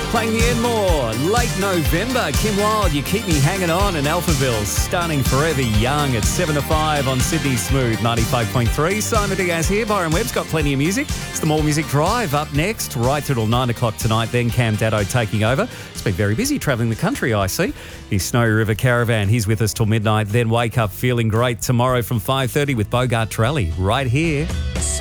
Playing the Enmore, late November. Kim Wilde, You Keep Me Hanging On, and Alphaville, Starting Forever Young at 7 to 5 on Sydney Smooth 95.3. Simon Diaz here. Byron Webb's got plenty of music. It's the More Music Drive up next, right through till 9 o'clock tonight. Then Cam Daddo taking over. It's been very busy travelling the country, I see. The Snowy River Caravan, he's with us till midnight. Then Wake Up Feeling Great tomorrow from 5:30 with Bogart Trelli right here.